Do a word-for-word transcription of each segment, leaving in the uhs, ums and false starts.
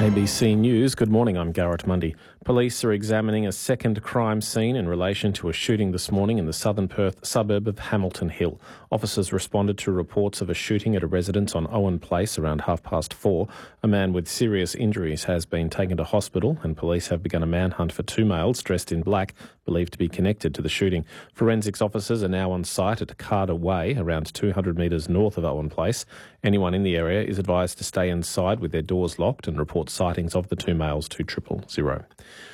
A B C News, good morning, I'm Garrett Mundy. Police are examining a second crime scene in relation to a shooting this morning in the southern Perth suburb of Hamilton Hill. Officers responded to reports of a shooting at a residence on Owen Place around half past four. A man with serious injuries has been taken to hospital and police have begun a manhunt for two males dressed in black, believed to be connected to the shooting. Forensics officers are now on site at Carter Way, around two hundred metres north of Owen Place. Anyone in the area is advised to stay inside with their doors locked and report sightings of the two males to triple zero.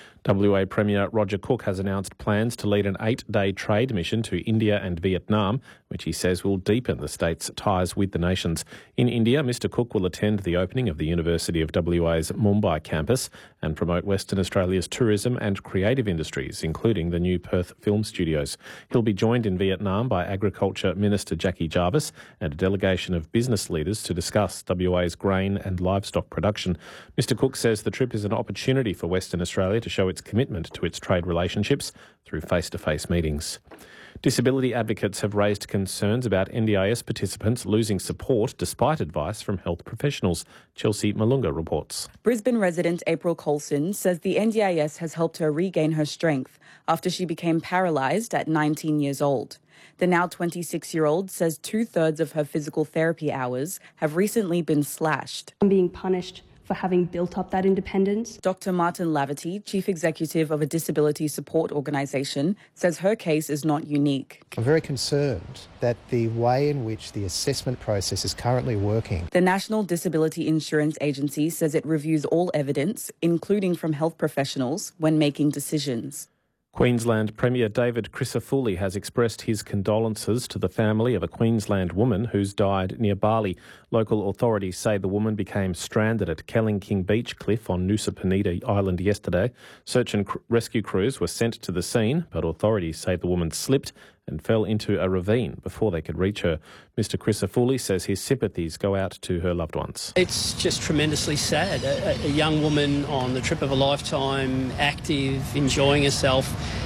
W A Premier Roger Cook has announced plans to lead an eight-day trade mission to India and Vietnam, which he says will deepen the state's ties with the nations. In India, Mr Cook will attend the opening of the University of W A's Mumbai campus and promote Western Australia's tourism and creative industries, including the new Perth Film Studios. He'll be joined in Vietnam by Agriculture Minister Jackie Jarvis and a delegation of business leaders to discuss W A's grain and livestock production. Mr Cook says the trip is an opportunity for Western Australia to show its commitment to its trade relationships through face-to-face meetings. Disability advocates have raised concerns about N D I S participants losing support despite advice from health professionals. Chelsea Malunga reports. Brisbane resident April Colson says the N D I S has helped her regain her strength after she became paralysed at nineteen years old. The now twenty-six-year-old says two-thirds of her physical therapy hours have recently been slashed. I'm being punished for having built up that independence. Doctor Martin Laverty, Chief Executive of a disability support organisation, says her case is not unique. I'm very concerned that the way in which the assessment process is currently working. The National Disability Insurance Agency says it reviews all evidence, including from health professionals, when making decisions. Queensland Premier David Crisafulli has expressed his condolences to the family of a Queensland woman who's died near Bali. Local authorities say the woman became stranded at Kelling King Beach Cliff on Nusa Penida Island yesterday. Search and rescue crews were sent to the scene, but authorities say the woman slipped and fell into a ravine before they could reach her. Mister Crisafulli says his sympathies go out to her loved ones. It's just tremendously sad. A, a young woman on the trip of a lifetime, active, enjoying herself,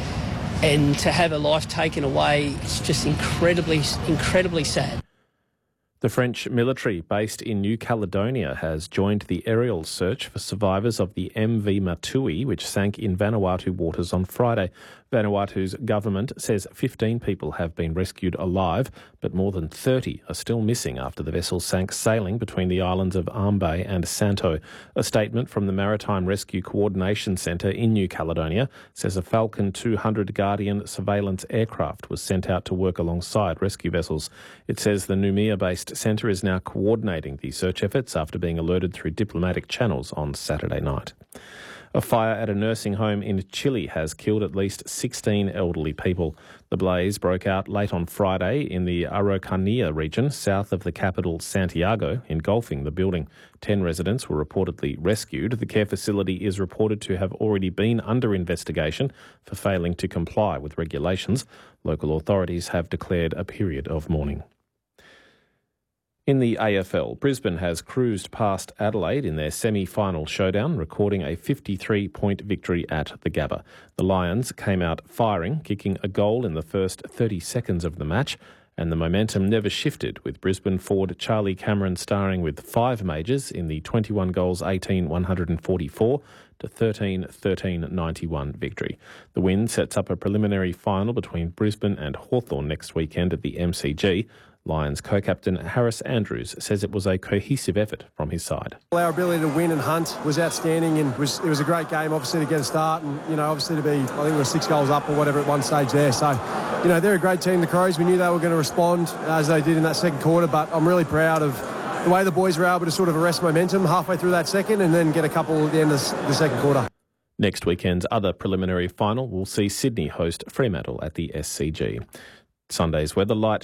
and to have her life taken away, it's just incredibly, incredibly sad. The French military based in New Caledonia has joined the aerial search for survivors of the M V Matui, which sank in Vanuatu waters on Friday. Vanuatu's government says fifteen people have been rescued alive, but more than thirty are still missing after the vessel sank sailing between the islands of Ambae and Santo. A statement from the Maritime Rescue Coordination Centre in New Caledonia says a Falcon two hundred Guardian surveillance aircraft was sent out to work alongside rescue vessels. It says the Noumea-based centre is now coordinating the search efforts after being alerted through diplomatic channels on Saturday night. A fire at a nursing home in Chile has killed at least sixteen elderly people. The blaze broke out late on Friday in the Araucanía region, south of the capital Santiago, engulfing the building. Ten residents were reportedly rescued. The care facility is reported to have already been under investigation for failing to comply with regulations. Local authorities have declared a period of mourning. In the A F L, Brisbane has cruised past Adelaide in their semi-final showdown, recording a fifty-three point victory at the Gabba. The Lions came out firing, kicking a goal in the first thirty seconds of the match, and the momentum never shifted, with Brisbane forward Charlie Cameron starring with five majors in the twenty-one goals eighteen one forty-four to thirteen thirteen ninety-one victory. The win sets up a preliminary final between Brisbane and Hawthorn next weekend at the M C G. Lions co-captain Harris Andrews says it was a cohesive effort from his side. Our ability to win and hunt was outstanding, and it was, it was a great game, obviously, to get a start and, you know, obviously to be, I think we were six goals up or whatever at one stage there. So, you know, they're a great team, the Crows. We knew they were going to respond as they did in that second quarter, but I'm really proud of the way the boys were able to sort of arrest momentum halfway through that second and then get a couple at the end of the second quarter. Next weekend's other preliminary final will see Sydney host Fremantle at the S C G. Sunday's weather: light